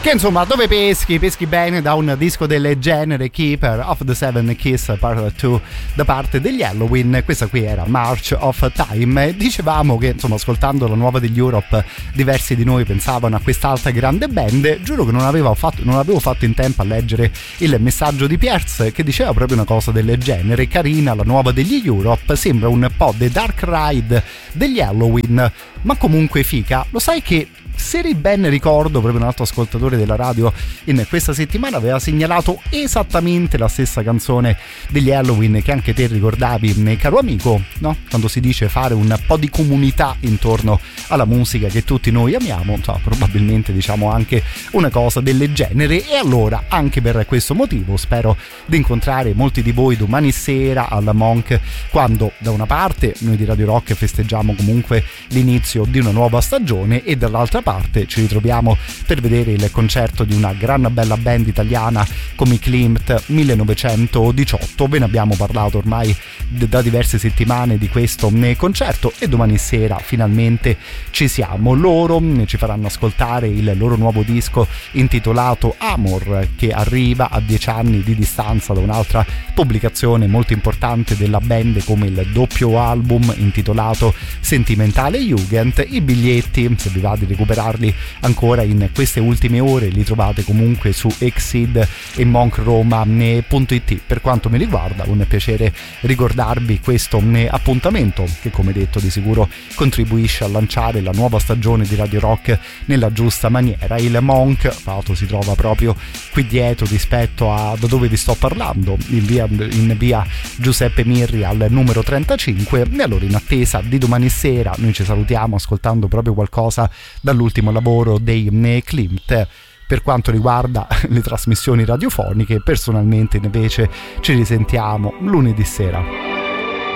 Che insomma, dove peschi bene da un disco del genere, Keeper of the Seven Keys Part 2 da parte degli Helloween. Questa qui era March of Time. Dicevamo che insomma, ascoltando la nuova degli Europe, diversi di noi pensavano a quest'altra grande band. Giuro che non avevo fatto in tempo a leggere il messaggio di Pierce, che diceva proprio una cosa del genere. Carina la nuova degli Europe, sembra un po' The Dark Ride degli Helloween, ma comunque fica. Lo sai che, se ben ricordo, proprio un altro ascoltatore della radio in questa settimana aveva segnalato esattamente la stessa canzone degli Helloween che anche te ricordavi, caro amico, no? Quando si dice fare un po' di comunità intorno alla musica che tutti noi amiamo, probabilmente diciamo anche una cosa del genere. E allora, anche per questo motivo, spero di incontrare molti di voi domani sera alla Monk, quando da una parte noi di Radio Rock festeggiamo comunque l'inizio di una nuova stagione e dall'altra parte ci ritroviamo per vedere il concerto di una gran bella band italiana come i Klimt 1918. Ve ne abbiamo parlato ormai da diverse settimane di questo concerto e domani sera finalmente ci siamo. Loro ci faranno ascoltare il loro nuovo disco intitolato Amor, che arriva a 10 anni di distanza da un'altra pubblicazione molto importante della band, come il doppio album intitolato Sentimentale Jugend. I biglietti, se vi va di recuperarli ancora in queste ultime ore, li trovate comunque su Exceed e monkroma.it. Per quanto mi riguarda, un piacere ricordarvi questo appuntamento che, come detto, di sicuro contribuisce a lanciare la nuova stagione di Radio Rock nella giusta maniera. Il Monk, tra l'altro, si trova proprio qui dietro rispetto a da dove vi sto parlando, in via Giuseppe Mirri al numero 35. E allora, in attesa di domani sera, noi ci salutiamo ascoltando proprio qualcosa dall'ultimo lavoro dei Klimt. Per quanto riguarda le trasmissioni radiofoniche, personalmente invece ci risentiamo lunedì sera.